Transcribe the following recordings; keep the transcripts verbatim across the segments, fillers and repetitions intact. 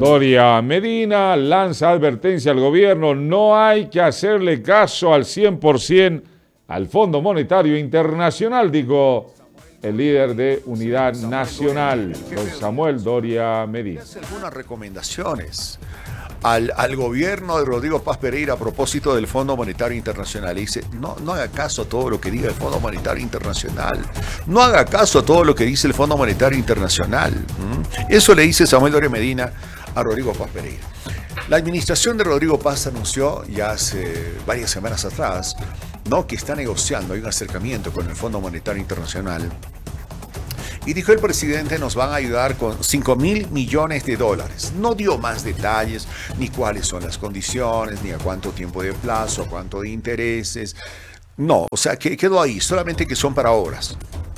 Doria Medina lanza advertencia al gobierno, no hay que hacerle caso al cien por ciento al Fondo Monetario Internacional, dijo el líder de Unidad Nacional, don Samuel Doria Medina. Hace algunas recomendaciones al, al gobierno de Rodrigo Paz Pereira a propósito del Fondo Monetario Internacional. Y dice, no, no haga caso a todo lo que diga el Fondo Monetario Internacional. No haga caso a todo lo que dice el Fondo Monetario Internacional. ¿Mm? Eso le dice Samuel Doria Medina a Rodrigo Paz Pereira. La administración de Rodrigo Paz anunció ya hace varias semanas atrás, ¿no?, que está negociando, hay un acercamiento con el Fondo Monetario Internacional. Y dijo el presidente, nos van a ayudar con cinco mil millones de dólares. No dio más detalles, ni cuáles son las condiciones, ni a cuánto tiempo de plazo, a cuánto de intereses. No, o sea, que quedó ahí, solamente que son para obras,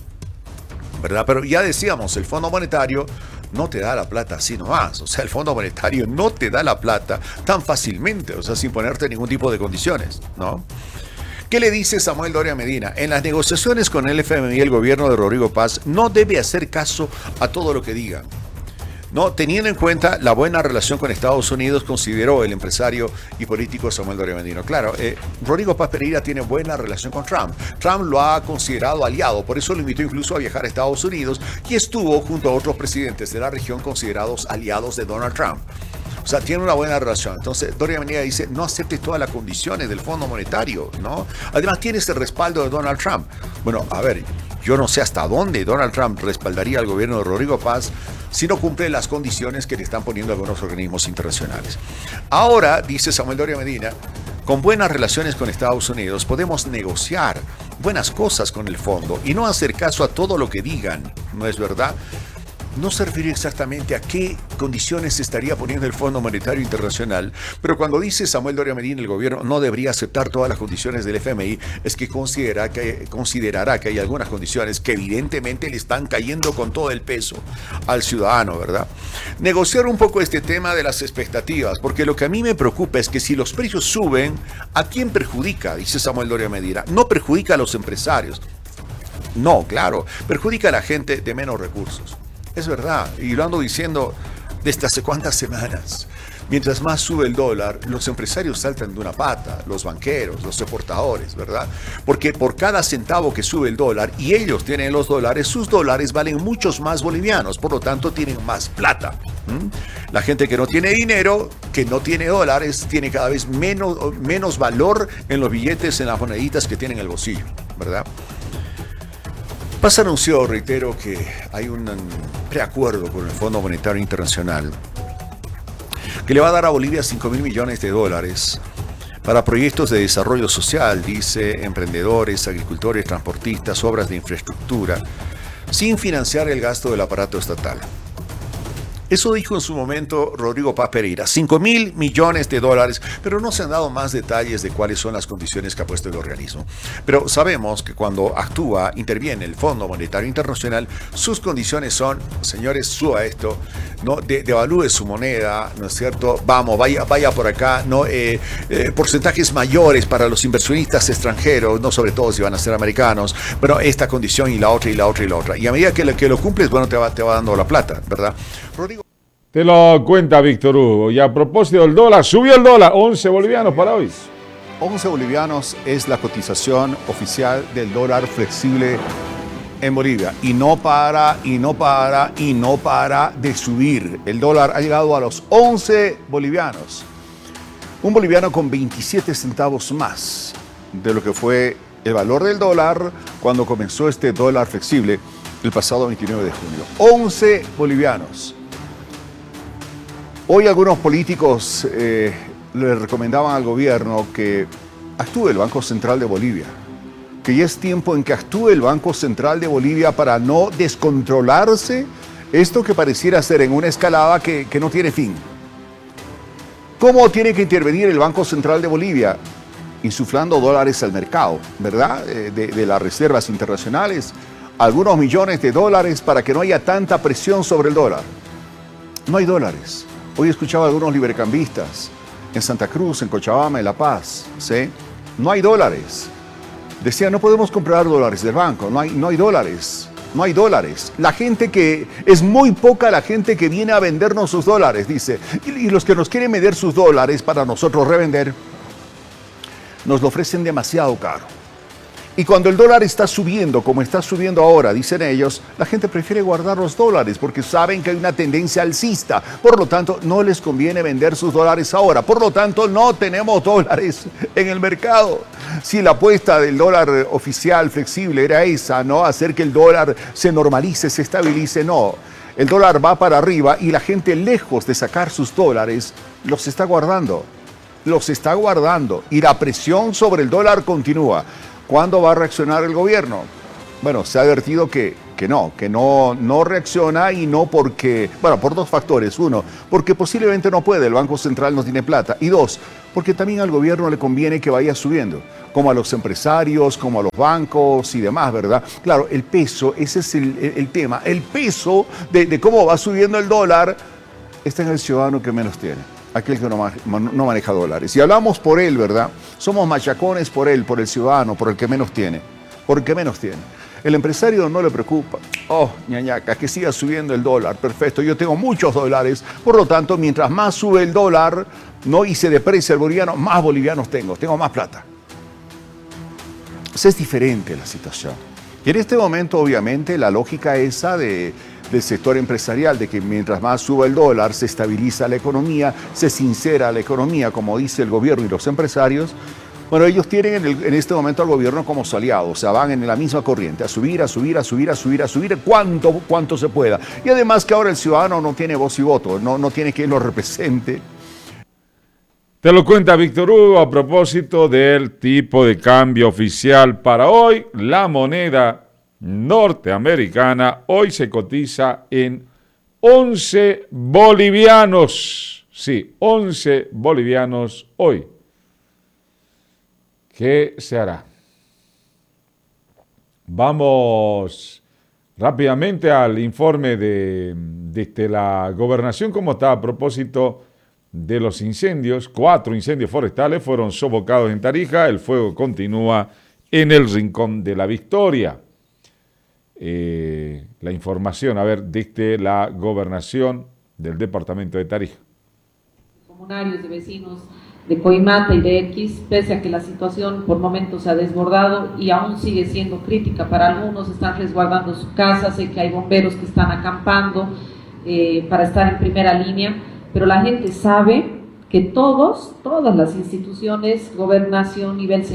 ¿verdad? Pero ya decíamos, el Fondo Monetario no te da la plata así nomás. O sea, el Fondo Monetario no te da la plata tan fácilmente, o sea, sin ponerte ningún tipo de condiciones, ¿no? ¿Qué le dice Samuel Doria Medina? En las negociaciones con el F M I, el gobierno de Rodrigo Paz no debe hacer caso a todo lo que digan. No, teniendo en cuenta la buena relación con Estados Unidos, consideró el empresario y político Samuel Doria Medina. Claro, eh, Rodrigo Paz Pereira tiene buena relación con Trump. Trump lo ha considerado aliado, por eso lo invitó incluso a viajar a Estados Unidos y estuvo junto a otros presidentes de la región considerados aliados de Donald Trump. O sea, tiene una buena relación. Entonces, Doria Medina dice, no aceptes todas las condiciones del Fondo Monetario, ¿no? Además, tienes el respaldo de Donald Trump. Bueno, a ver, yo no sé hasta dónde Donald Trump respaldaría al gobierno de Rodrigo Paz si no cumple las condiciones que le están poniendo algunos organismos internacionales. Ahora, dice Samuel Doria Medina, con buenas relaciones con Estados Unidos podemos negociar buenas cosas con el fondo y no hacer caso a todo lo que digan, ¿no es verdad? No se refiere exactamente a qué condiciones se estaría poniendo el Fondo Monetario Internacional, pero cuando dice Samuel Doria Medina el gobierno no debería aceptar todas las condiciones del F M I, es que, considera que considerará que hay algunas condiciones que evidentemente le están cayendo con todo el peso al ciudadano, ¿verdad? Negociar un poco este tema de las expectativas, porque lo que a mí me preocupa es que si los precios suben, ¿a quién perjudica? Dice Samuel Doria Medina. No perjudica a los empresarios. No, claro, perjudica a la gente de menos recursos. Es verdad, y lo ando diciendo desde hace cuántas semanas. Mientras más sube el dólar, los empresarios saltan de una pata, los banqueros, los exportadores, ¿verdad? Porque por cada centavo que sube el dólar y ellos tienen los dólares, sus dólares valen muchos más bolivianos, por lo tanto tienen más plata. ¿Mm? La gente que no tiene dinero, que no tiene dólares, tiene cada vez menos, menos valor en los billetes, en las moneditas que tienen en el bolsillo, ¿verdad? Paz anunció, reitero, que hay un preacuerdo con el Fondo Monetario Internacional que le va a dar a Bolivia cinco mil millones de dólares para proyectos de desarrollo social, dice, emprendedores, agricultores, transportistas, obras de infraestructura, sin financiar el gasto del aparato estatal. Eso dijo en su momento Rodrigo Paz Pereira, cinco mil millones de dólares, pero no se han dado más detalles de cuáles son las condiciones que ha puesto el organismo. Pero sabemos que cuando actúa, interviene el Fondo Monetario Internacional, sus condiciones son, señores, suba esto, no de, devalúe su moneda, ¿no es cierto? Vamos, vaya, vaya por acá, no eh, eh, porcentajes mayores para los inversionistas extranjeros, no sobre todo si van a ser americanos, pero esta condición y la otra y la otra y la otra. Y a medida que lo, que lo cumples, bueno, te va, te va dando la plata, ¿verdad? Rodrigo. Te lo cuenta Víctor Hugo. Y a propósito del dólar, subió el dólar, once bolivianos para hoy. once bolivianos es la cotización oficial del dólar flexible en Bolivia. Y no para, y no para, y no para de subir. El dólar ha llegado a los once bolivianos. Un boliviano con veintisiete centavos más de lo que fue el valor del dólar cuando comenzó este dólar flexible el pasado veintinueve de junio. once bolivianos. Hoy algunos políticos eh, le recomendaban al gobierno que actúe el Banco Central de Bolivia, que ya es tiempo en que actúe el Banco Central de Bolivia para no descontrolarse esto que pareciera ser en una escalada que, que no tiene fin. ¿Cómo tiene que intervenir el Banco Central de Bolivia? Insuflando dólares al mercado, ¿verdad? De, de las reservas internacionales, algunos millones de dólares para que no haya tanta presión sobre el dólar. No hay dólares. Hoy escuchaba a algunos libercambistas en Santa Cruz, en Cochabamba, en La Paz, ¿sí? No hay dólares. Decían, no podemos comprar dólares del banco, no hay, no hay dólares. no hay dólares. La gente que, es muy poca la gente que viene a vendernos sus dólares, dice. Y, y los que nos quieren vender sus dólares para nosotros revender, nos lo ofrecen demasiado caro. Y cuando el dólar está subiendo, como está subiendo ahora, dicen ellos, la gente prefiere guardar los dólares porque saben que hay una tendencia alcista. Por lo tanto, no les conviene vender sus dólares ahora. Por lo tanto, no tenemos dólares en el mercado. Si la apuesta del dólar oficial flexible era esa, ¿no? Hacer que el dólar se normalice, se estabilice, no. El dólar va para arriba y la gente, lejos de sacar sus dólares, los está guardando. Los está guardando. Y la presión sobre el dólar continúa. ¿Cuándo va a reaccionar el gobierno? Bueno, se ha advertido que, que no, que no, no reacciona y no porque, bueno, por dos factores. Uno, porque posiblemente no puede, el Banco Central no tiene plata. Y dos, porque también al gobierno le conviene que vaya subiendo, como a los empresarios, como a los bancos y demás, ¿verdad? Claro, el peso, ese es el, el, el tema. El peso de, de cómo va subiendo el dólar está en el ciudadano que menos tiene. Aquel que no, no maneja dólares. Y hablamos por él, ¿verdad? Somos machacones por él, por el ciudadano, por el que menos tiene. Por el que menos tiene. El empresario no le preocupa. Oh, ñañaca, que siga subiendo el dólar. Perfecto, yo tengo muchos dólares. Por lo tanto, mientras más sube el dólar, ¿no? Y se deprecia el boliviano, más bolivianos tengo. Tengo más plata. Esa es diferente la situación. Y en este momento, obviamente, la lógica esa de... del sector empresarial, de que mientras más suba el dólar, se estabiliza la economía, se sincera la economía, como dice el gobierno y los empresarios. Bueno, ellos tienen en, el, en este momento al gobierno como su aliado, o sea, van en la misma corriente, a subir, a subir, a subir, a subir, a subir, cuanto, cuanto se pueda. Y además que ahora el ciudadano no tiene voz y voto, no, no tiene quien lo represente. Te lo cuenta Víctor Hugo a propósito del tipo de cambio oficial para hoy. La moneda norteamericana hoy se cotiza en once bolivianos. Sí, once bolivianos hoy. ¿Qué se hará? Vamos rápidamente al informe de, de la gobernación, como está a propósito de los incendios. Cuatro incendios forestales fueron sofocados en Tarija. El fuego continúa en el Rincón de la Victoria. Eh, la información, a ver, desde la gobernación del departamento de Tarija. Comunarios de vecinos de Coimata y de X, pese a que la situación por momentos se ha desbordado y aún sigue siendo crítica para algunos, están resguardando su casa. Sé que hay bomberos que están acampando eh, para estar en primera línea, pero la gente sabe que todos, todas las instituciones, gobernación, nivel